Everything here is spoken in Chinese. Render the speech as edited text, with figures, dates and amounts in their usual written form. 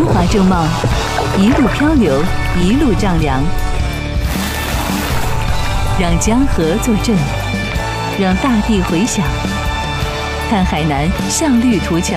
华正茂，一路漂流，一路丈量，让江河作证，让大地回响。看海南向绿图强。